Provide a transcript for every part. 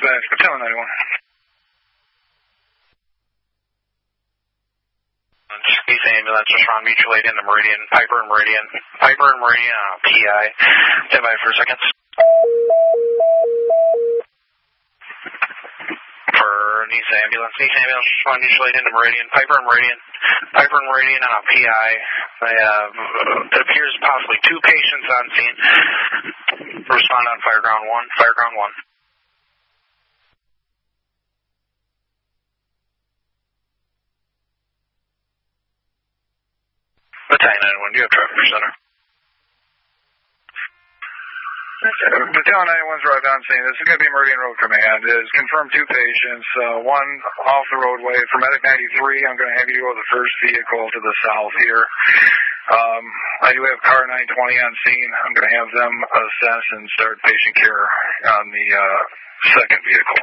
Dispatch, Battalion 91. East ambulance, respond mutually into Meridian, Piper and Meridian, PI. Stand by for seconds. For East ambulance, respond mutually into Meridian, Piper and Meridian, PI. They have, it appears possibly 2 patients on scene. Respond on Fireground 1, Fireground 1. Battalion 91, do you have traffic for center? Battalion 91's arrived on scene. This is going to be Meridian Road Command. It is confirmed 2 patients, one off the roadway. For Medic 93, I'm going to have you go to the first vehicle to the south here. I do have car 920 on scene. I'm going to have them assess and start patient care on the second vehicle.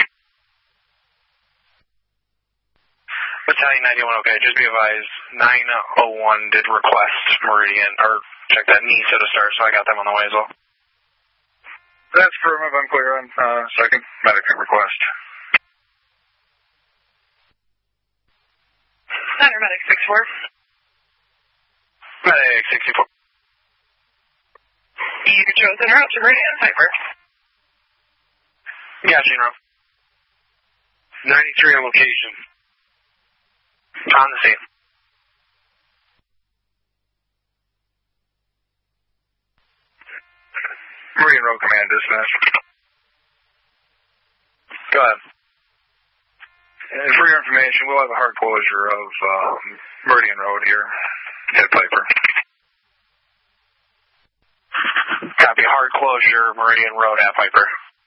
Battalion 91, okay, just be advised, 901 did request Meridian, or check that NISA to start, so I got them on the way as well. That's affirmative. I'm clear on second medic request. Center medic 64. Medic 64. You chose en route to Meridian, Piper. Yeah, Gino. 93 on location. On the scene. Meridian Road Command, dispatch. Go ahead. And for your information, we'll have a hard closure of Meridian Road here at Piper. Copy, hard closure, Meridian Road at Piper.